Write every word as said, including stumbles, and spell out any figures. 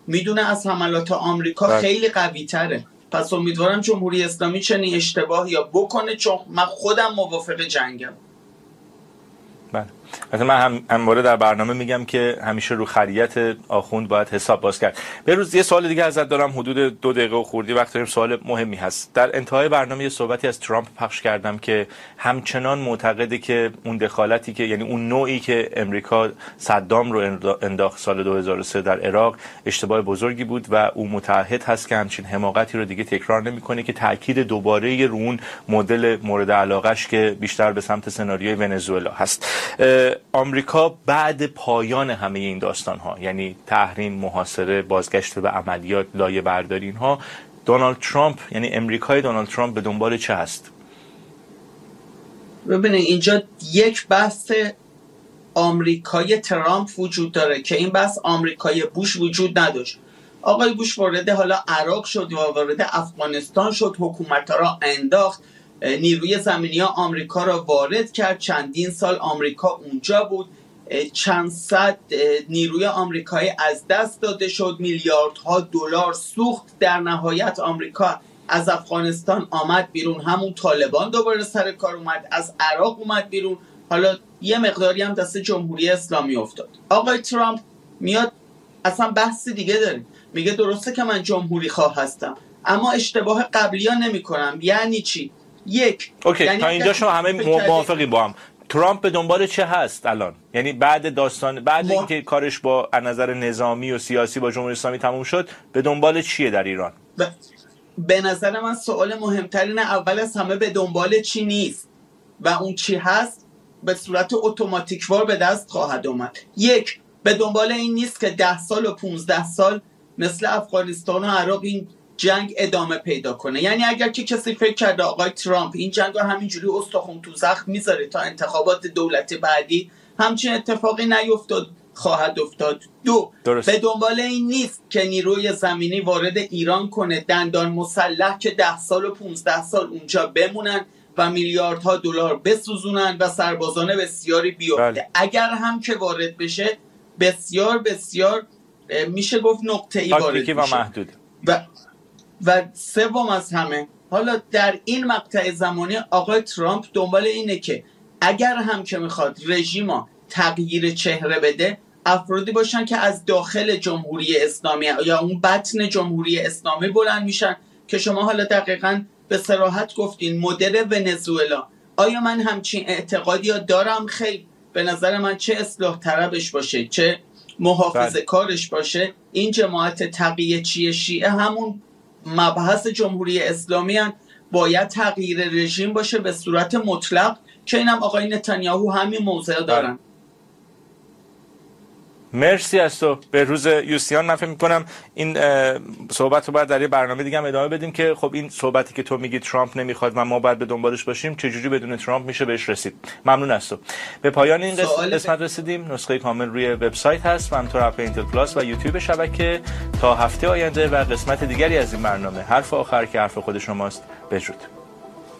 میدونه از حملات آمریکا بله. خیلی قوی تره. پس امیدوارم جمهوری اسلامی چنین اشتباهی یا بکنه، چون من خودم موافق جنگم. بله. مثلا من هم همواره در برنامه میگم که همیشه رو خریت آخوند باید حساب باز کرد. بهروز یه سوال دیگه ازت دارم، حدود دو دقیقه و خوردی وقت داریم، سوال مهمی هست. در انتهای برنامه یه صحبتی از ترامپ پخش کردم که همچنان معتقده که اون دخالتی که یعنی اون نوعی که امریکا صدام رو انداخت سال دو هزار و سه در عراق اشتباه بزرگی بود و او متعهد هست که همچین حماقتی رو دیگه تکرار نمیکنه، که تاکید دوباره رو اون مدل مورد علاقه‌اش که بیشتر به سمت سناریوی ونزوئلا هست. آمریکا بعد پایان همه این داستان‌ها، یعنی تحریم، محاصره، بازگشت به عملیات، لایه برداری، اینها، دونالد ترامپ یعنی امریکای دونالد ترامپ به دنبال چه هست؟ ببینید اینجا یک بحث آمریکای ترامپ وجود داره که این بحث آمریکای بوش وجود نداشت. آقای بوش وارد حالا عراق شد و وارد افغانستان شد، حکومت را انداخت، نیروی زمینی ها آمریکا را وارد کرد، چندین سال آمریکا اونجا بود، چند صد نیروی آمریکایی از دست داده شد، میلیاردها دلار سوخت، در نهایت آمریکا از افغانستان آمد بیرون، همون طالبان دوباره سر کار اومد، از عراق اومد بیرون، حالا یه مقداری هم دست جمهوری اسلامی افتاد. آقای ترامپ میاد اصلا بحث دیگه داره، میگه درسته که من جمهوری خواه هستم اما اشتباه قبلی ها نمی کنم. یعنی چی؟ یک اوکی، یعنی تا اینجا شما همه موافقی با هم. ترامپ به دنبال چه هست الان؟ یعنی بعد داستان بعد ما... اینکه کارش با از نظر نظامی و سیاسی با جمهوری اسلامی تموم شد، به دنبال چیه در ایران؟ ب... به نظر من سوال مهمترین اول از همه به دنبال چی نیست و اون چی هست به صورت اتوماتیکوار به دست خواهد اومد. یک، به دنبال این نیست که ده سال و پونزده سال مثل افغانستان و عراق این جنگ ادامه پیدا کنه. یعنی اگر که کسی فکر کرده آقای ترامپ این جنگ رو همینجوری استخوان تو زخم میذاره تا انتخابات دولتی بعدی، همچین اتفاقی نیفتاد خواهد افتاد. دو، درست. به دنبال این نیست که نیروی زمینی وارد ایران کنه، دندان مسلح که ده سال و پونزده سال اونجا بمونن و میلیاردها دلار بسوزونن و سربازان بسیاری بیفته. بله. اگر هم که وارد بشه بسیار بسیار میشه گفت نقطه‌ای وارد میشه و محدود. و و سوم از همه، حالا در این مقطع زمانی آقای ترامپ دنبال اینه که اگر هم که میخواد رژیما تغییر چهره بده، افرادی باشن که از داخل جمهوری اسلامی یا اون بطن جمهوری اسلامی بلند میشن که شما حالا دقیقاً به صراحت گفتین مدل ونزوئلا. آیا من همچین اعتقادی دارم؟ خیلی به نظر من چه اصلاح طلبش باشه چه محافظه کارش باشه، این جماعت تقیه چیه شیعه همون مبحث جمهوری اسلامی هن، باید تغییر رژیم باشه به صورت مطلق که اینم آقای نتانیاهو همین موضع دارن. مرسی از تو بهروز یوسیان. من فکر می‌کنم این صحبت رو باید در یه برنامه دیگه هم ادامه بدیم که خب این صحبتی که تو میگی ترامپ نمیخواد و ما باید به دنبالش باشیم، چجوری بدون ترامپ میشه بهش رسید. ممنون از تو. به پایان این قسمت رسیدیم. نسخه کامل روی وبسایت هست و همینطور اپ اینتل پلاس و یوتیوب شبکه. تا هفته آینده و قسمت دیگری از این برنامه حرف آخر که حرف خود شماست. بدرود.